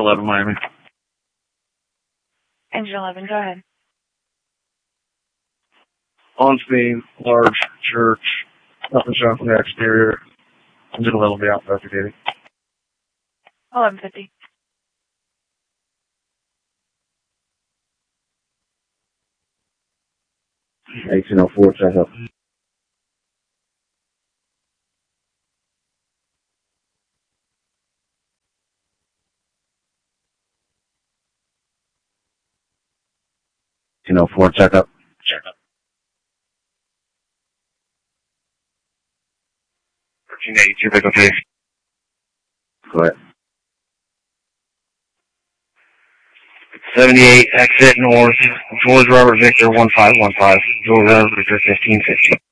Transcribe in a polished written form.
11 Miami. Engine 11, go ahead. On scene, large church, nothing shown from the exterior. Engine 11 will be out investigating. 1150. $1804, check up. $1804, check up. Check up. 1382, Big OK. Go ahead. 78, exit north, George Robert Victor 1515, George Robert Victor 1550.